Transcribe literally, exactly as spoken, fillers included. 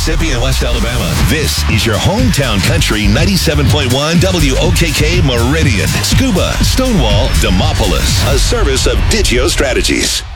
Mississippi and West Alabama. This is your hometown country ninety-seven point one W O K K Meridian. Scuba, Stonewall, Demopolis. A service of Digio Strategies.